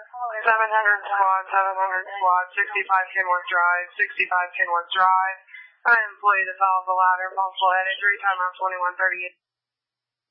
700 squad, 700 squad, 65 Kenworth Drive, 65 Kenworth Drive. I am employee to follow the ladder, multiple head injury, time on 21:38.